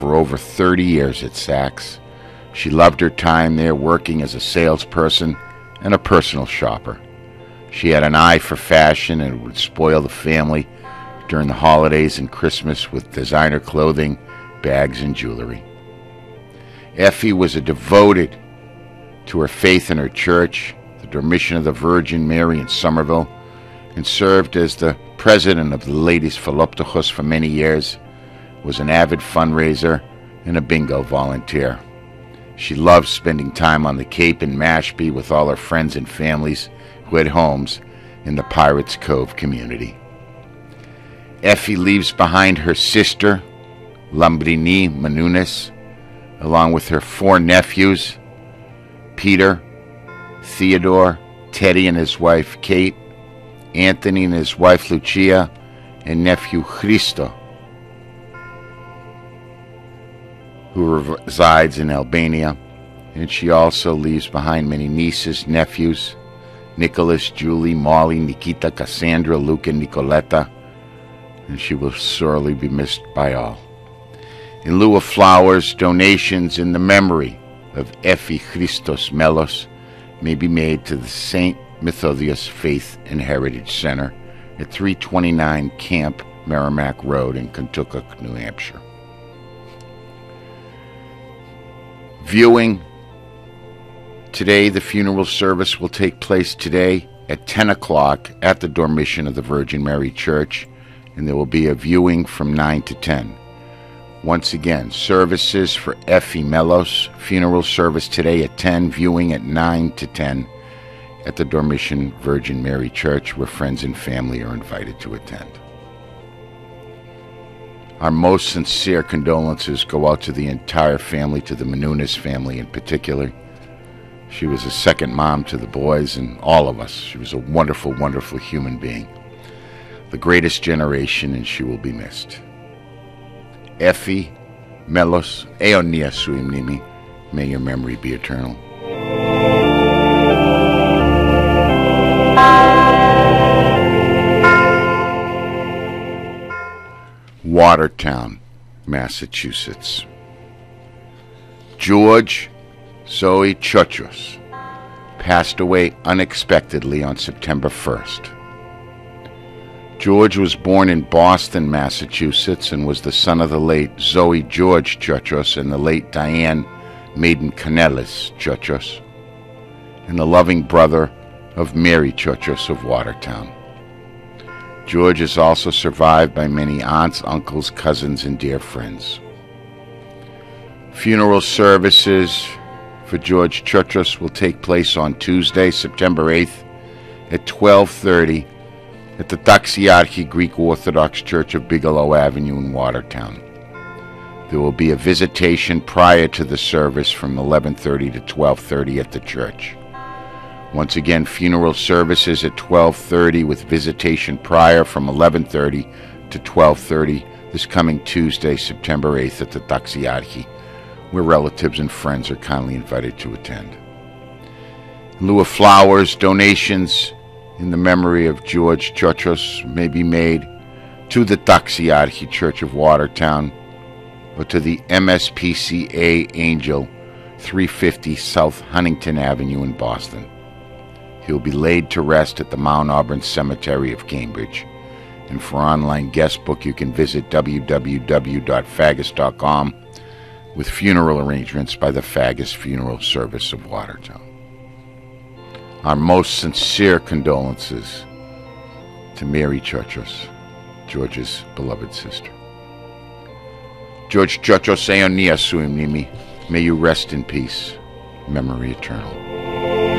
for over 30 years at Saks. She loved her time there working as a salesperson and a personal shopper. She had an eye for fashion and would spoil the family during the holidays and Christmas with designer clothing, bags, and jewelry. Effie was devoted to her faith in her church, the Dormition of the Virgin Mary in Somerville, and served as the president of the Ladies Philoptochos for many years, was an avid fundraiser and a bingo volunteer. She loved spending time on the Cape in Mashpee with all her friends and families who had homes in the Pirates Cove community. Effie leaves behind her sister, Lambrini Manunis, along with her 4 nephews, Peter, Theodore, Teddy and his wife Kate, Anthony and his wife Lucia, and nephew Christo, who resides in Albania. And she also leaves behind many nieces, nephews, Nicholas, Julie, Molly, Nikita, Cassandra, Luca, and Nicoletta, and she will sorely be missed by all. In lieu of flowers, donations in the memory of Effie Christos Melos may be made to the St. Methodius Faith and Heritage Center at 329 Camp Merrimack Road in Kentucky, New Hampshire. Viewing today, the funeral service will take place today at 10 o'clock at the Dormition of the Virgin Mary Church, and there will be a viewing from 9 to 10. Once again, services for Effie Melos, funeral service today at 10, viewing at 9 to 10 at the Dormition Virgin Mary Church, where friends and family are invited to attend. Our most sincere condolences go out to the entire family, to the Manunis family in particular. She was a second mom to the boys and all of us. She was a wonderful, wonderful human being. The greatest generation, and she will be missed. Effie Melos, Eonia Suimnimi, may your memory be eternal. Watertown, Massachusetts. George Zoe Chotros passed away unexpectedly on September 1st. George was born in Boston, Massachusetts, and was the son of the late Zoe George Chotros and the late Diane Maiden Canellis Chotros, and the loving brother of Mary Chotros of Watertown. George is also survived by many aunts, uncles, cousins, and dear friends. Funeral services for George Chotros will take place on Tuesday, September 8th at 12:30 at the Taxiarchi Greek Orthodox Church of Bigelow Avenue in Watertown. There will be a visitation prior to the service from 11:30 to 12:30 at the church. Once again, funeral services at 12:30 with visitation prior from 11:30 to 12:30 this coming Tuesday, September 8th at the Taxiarchi, where relatives and friends are kindly invited to attend. In lieu of flowers, donations in the memory of George Chotros may be made to the Taxiarchi Church of Watertown or to the MSPCA Angel, 350 South Huntington Avenue in Boston. He will be laid to rest at the Mount Auburn Cemetery of Cambridge. And for online guest book, you can visit www.fagus.com with funeral arrangements by the Fagus Funeral Service of Watertown. Our most sincere condolences to Mary Chotros, George's beloved sister. George Chotros, Eonia Suimnimi, may you rest in peace, memory eternal.